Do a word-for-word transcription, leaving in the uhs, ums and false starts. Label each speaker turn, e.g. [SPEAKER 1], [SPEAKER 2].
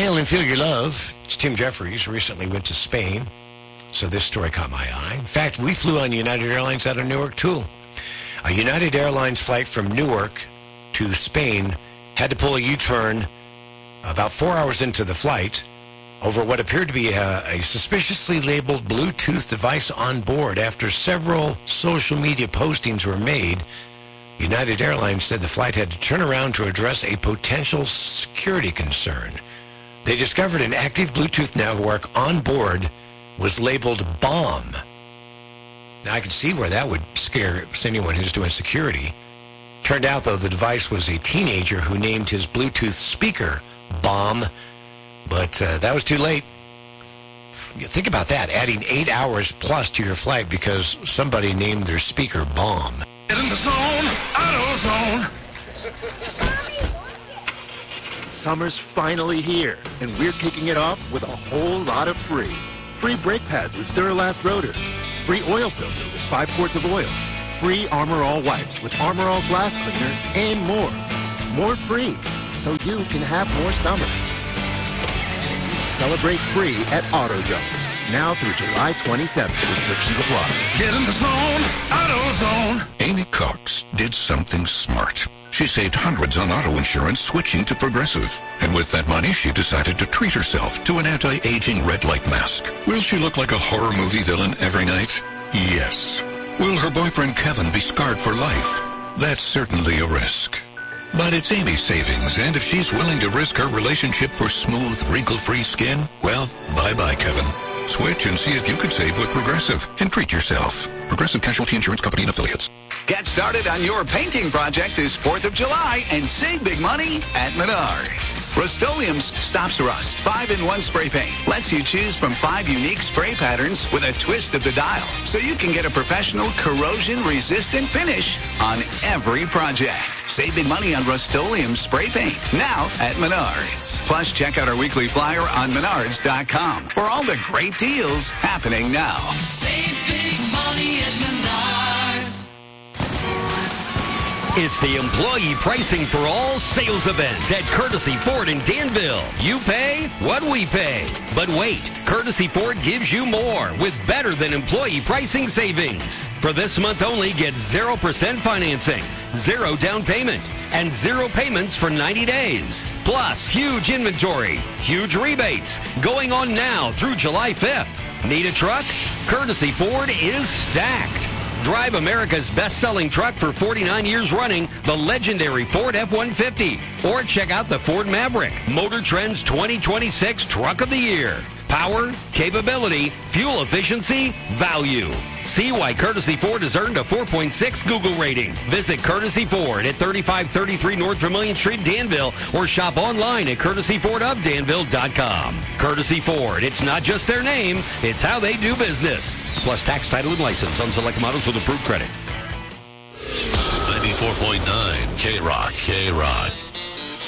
[SPEAKER 1] Hail and feel your love. It's Tim Jeffries. Recently went to Spain, so this story caught my eye. In fact, we flew on United Airlines out of Newark, too. A United Airlines flight from Newark to Spain had to pull a U-turn about four hours into the flight over what appeared to be a, a suspiciously labeled Bluetooth device on board. After several social media postings were made, United Airlines said the flight had to turn around to address a potential security concern. They discovered an active Bluetooth network on board was labeled bomb. Now, I could see where that would scare anyone who's doing security. Turned out, though, the device was a teenager who named his Bluetooth speaker bomb, but uh, that was too late. Think about that, adding eight hours plus to your flight because somebody named their speaker bomb.
[SPEAKER 2] Get in the zone, auto zone.
[SPEAKER 3] Summer's finally here, and we're kicking it off with a whole lot of free. Free brake pads with Duralast rotors. Free oil filter with five quarts of oil. Free Armor All wipes with Armor All glass cleaner, and more. More free, so you can have more summer. Celebrate free at AutoZone. Now through July twenty-seventh. Restrictions apply.
[SPEAKER 2] Get in the zone, auto zone.
[SPEAKER 4] Amy Cox did something smart. She saved hundreds on auto insurance switching to Progressive. And with that money, she decided to treat herself to an anti-aging red light mask. Will she look like a horror movie villain every night? Yes. Will her boyfriend Kevin be scarred for life? That's certainly a risk. But it's Amy's savings, and if she's willing to risk her relationship for smooth, wrinkle-free skin, well, bye-bye, Kevin. Switch and see if you could save with Progressive and treat yourself. Progressive Casualty Insurance Company and Affiliates.
[SPEAKER 5] Get started on your painting project this fourth of July and save big money at Menards. Rust-Oleum's Stops Rust five in one spray paint lets you choose from five unique spray patterns with a twist of the dial, so you can get a professional corrosion-resistant finish on every project. Save big money on Rust-Oleum spray paint now at Menards. Plus, check out our weekly flyer on menards dot com for all the great deals happening now.
[SPEAKER 6] Save big money at Menards.
[SPEAKER 7] It's the Employee Pricing for All sales event at Courtesy Ford in Danville. You pay what we pay. But wait, Courtesy Ford gives you more with better than employee pricing savings. For this month only, get zero percent financing, zero down payment, and zero payments for ninety days. Plus, huge inventory, huge rebates going on now through July fifth. Need a truck? Courtesy Ford is stacked. Drive America's best-selling truck for forty-nine years running, the legendary Ford F one fifty. Or check out the Ford Maverick, Motor Trend's twenty twenty-six Truck of the Year. Power, capability, fuel efficiency, value. See why Courtesy Ford has earned a four point six Google rating. Visit Courtesy Ford at thirty-five thirty-three North Vermilion Street, Danville, or shop online at courtesy ford of danville dot com. Courtesy Ford, it's not just their name, it's how they do business. Plus tax, title, and license on select models with approved credit.
[SPEAKER 8] ninety-four point nine K-Rock, K-Rock.